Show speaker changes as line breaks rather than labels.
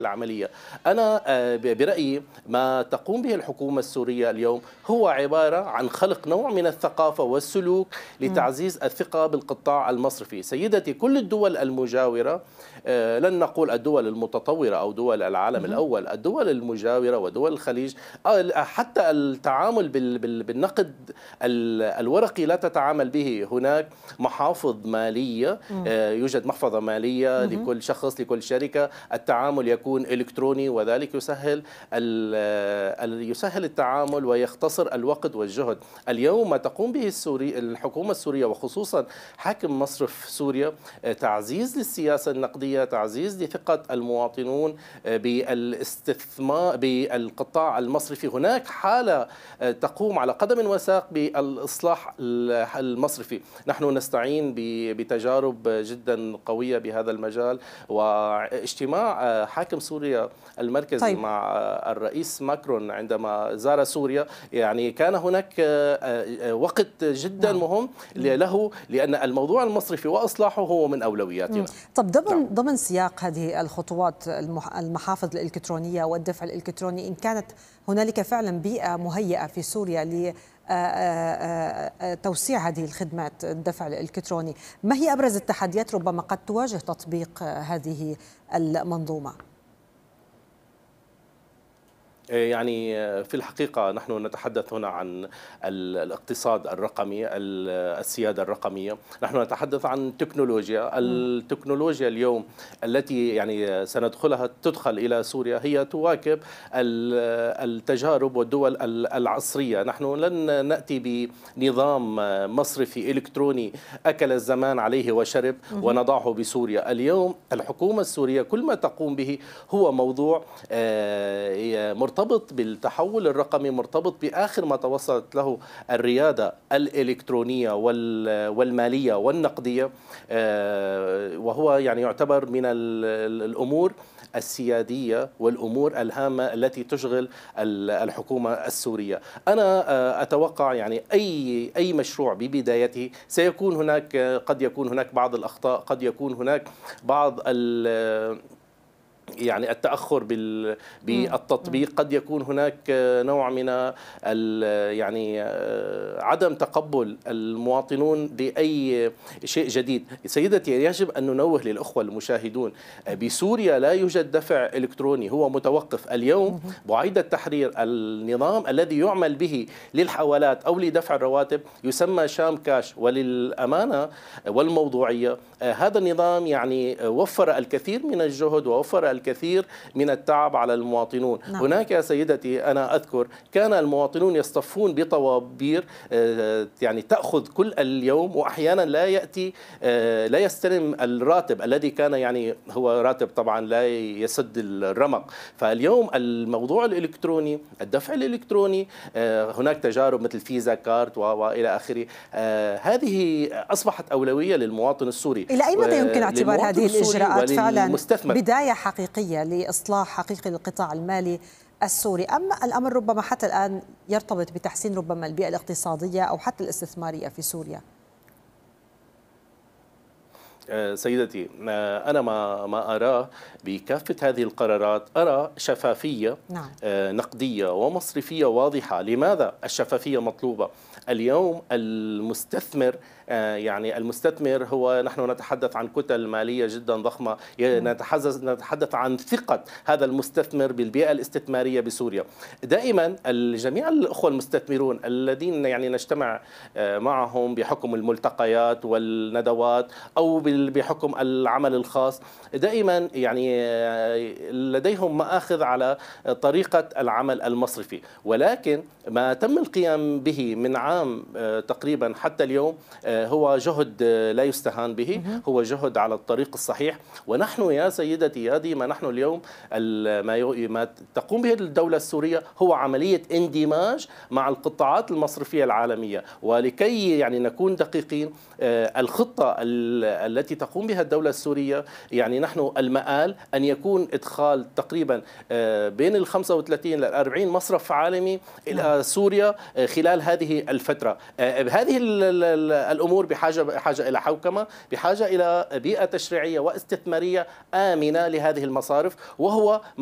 العملية. أنا برأيي ما تقوم به الحكومة السورية اليوم هو عبارة عن خلق نوع من الثقافة والسلوك لتعزيز الثقة بالقطاع المصرفي. سيدتي، كل الدول المجاورة، لن نقول الدول المتطورة أو دول العالم الأول، الدول المجاورة ودول الخليج، حتى التعامل بالنقد الورقي لا تتعامل به. هناك محافظ مالية، يوجد محفظة مالية لكل شخص، لكل شركة، التعامل يكون إلكتروني، وذلك يسهل التعامل ويختصر الوقت والجهد. اليوم ما تقوم به الحكومة السورية وخصوصا حاكم مصرف سوريا تعزيز للسياسة النقدية، تعزيز لثقة المواطنون بالاستثمار بالقطاع المصرفي. هناك حالة تقوم على قدم وساق بالإصلاح المصرفي. نحن نستعين بتجارب جدا قوية بهذا المجال، واجتماع حاكم سوريا المركزي مع الرئيس ماكرون عندما زار سوريا، يعني كان هناك وقت جدا مهم له، لأن الموضوع المصرفي وإصلاحه هو من أولوياتنا.
طب ضمن سياق هذه الخطوات، المحافظ الإلكترونية والدفع الإلكتروني، إن كانت هنالك فعلا بيئة مهيئة في سوريا لتوسيع هذه الخدمات الدفع الإلكتروني، ما هي أبرز التحديات ربما قد تواجه تطبيق هذه المنظومة؟
يعني في الحقيقة نحن نتحدث هنا عن الاقتصاد الرقمي، السيادة الرقمية. نحن نتحدث عن التكنولوجيا اليوم التي يعني تدخل إلى سوريا هي تواكب التجارب والدول العصرية. نحن لن نأتي بنظام مصرفي إلكتروني أكل الزمان عليه وشرب ونضعه بسوريا. اليوم الحكومة السورية كل ما تقوم به هو موضوع مرتبط بالتحول الرقمي، مرتبط بآخر ما توصلت له الريادة الإلكترونية والمالية والنقدية، وهو يعني يعتبر من الأمور السيادية والأمور الهامة التي تشغل الحكومة السورية. أنا أتوقع يعني أي مشروع ببدايته سيكون هناك، قد يكون هناك بعض الأخطاء، قد يكون هناك بعض يعني التأخر بالتطبيق، قد يكون هناك نوع من يعني عدم تقبل المواطنون لأي شيء جديد. سيدتي، يجب أن ننوه للأخوة المشاهدون، بسوريا لا يوجد دفع إلكتروني، هو متوقف. اليوم بعيد التحرير النظام الذي يعمل به للحوالات أو لدفع الرواتب يسمى شام كاش، وللأمانة والموضوعية هذا النظام يعني وفر الكثير من الجهد ووفر الكثير من التعب على المواطنون. هناك يا سيدتي أنا أذكر كان المواطنون يصطفون بطوابير يعني تأخذ كل اليوم، وأحيانا لا يستلم الراتب الذي كان يعني هو راتب طبعا لا يسد الرمق. فاليوم الموضوع الإلكتروني، الدفع الإلكتروني، هناك تجارب مثل فيزا كارت وإلى آخره، هذه أصبحت أولوية للمواطن السوري.
إلى أي مدى يمكن اعتبار هذه الإجراءات فعلا بداية حقيقية لإصلاح حقيقي للقطاع المالي السوري، أما الأمر ربما حتى الآن يرتبط بتحسين ربما البيئة الاقتصادية أو حتى الاستثمارية في سوريا؟
سيدتي، أنا ما أراه بكافة هذه القرارات، أرى شفافية نقدية ومصرفية واضحة. لماذا الشفافية مطلوبة؟ اليوم المستثمر، يعني المستثمر هو، نحن نتحدث عن كتل مالية جدا ضخمة، نتحدث عن ثقة هذا المستثمر بالبيئة الاستثمارية بسوريا. دائما جميع الأخوة المستثمرون الذين يعني نجتمع معهم بحكم الملتقيات والندوات أو بحكم العمل الخاص، دائما يعني لديهم مآخذ على طريقة العمل المصرفي، ولكن ما تم القيام به من عام تقريبا حتى اليوم هو جهد لا يستهان به، هو جهد على الطريق الصحيح. ونحن يا سيدتي يا ديما، نحن اليوم ما تقوم به الدولة السورية هو عملية اندماج مع القطاعات المصرفية العالمية. ولكي يعني نكون دقيقين، الخطة التي تقوم بها الدولة السورية، يعني نحن المآل أن يكون إدخال تقريبا بين 35 إلى 40 مصرف عالمي إلى سوريا خلال هذه الفترة. هذه الأمور بحاجة إلى حوكمة، بحاجة إلى بيئة تشريعية واستثمارية آمنة لهذه المصارف، وهو